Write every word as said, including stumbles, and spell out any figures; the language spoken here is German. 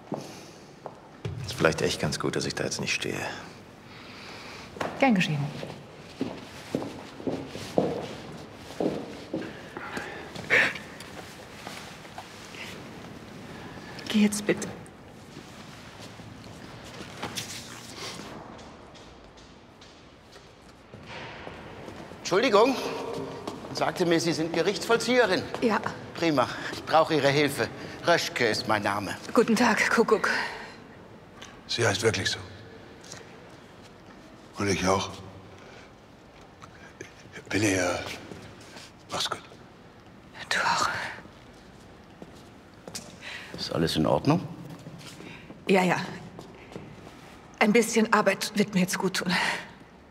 Ist vielleicht echt ganz gut, dass ich da jetzt nicht stehe. Gern geschehen. Geh jetzt bitte. Entschuldigung, man sagte mir, Sie sind Gerichtsvollzieherin. Ja. Prima, ich brauche Ihre Hilfe. Röschke ist mein Name. Guten Tag, Kuckuck. Sie heißt wirklich so. Und ich auch. Willi, äh, mach's gut. Du auch. Ist alles in Ordnung? Ja, ja. Ein bisschen Arbeit wird mir jetzt gut tun.